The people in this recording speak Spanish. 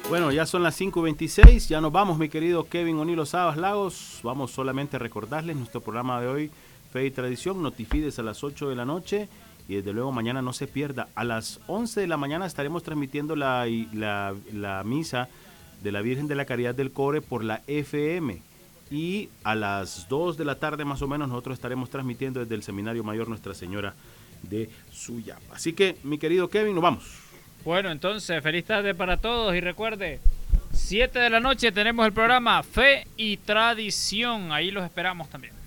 Bueno, ya son las 5:26, ya nos vamos, mi querido Kevin O'Neill Sabas Lagos. Vamos solamente a recordarles nuestro programa de hoy, Fe y Tradición, Notifides a las 8 de la noche. Y desde luego mañana no se pierda. A las 11 de la mañana estaremos transmitiendo la misa de la Virgen de la Caridad del Cobre por la FM. Y a las 2 de la tarde más o menos nosotros estaremos transmitiendo desde el Seminario Mayor Nuestra Señora de Suyapa. Así que, mi querido Kevin, nos vamos. Bueno, entonces, feliz tarde para todos y recuerde, 7 de la noche tenemos el programa Fe y Tradición. Ahí los esperamos también.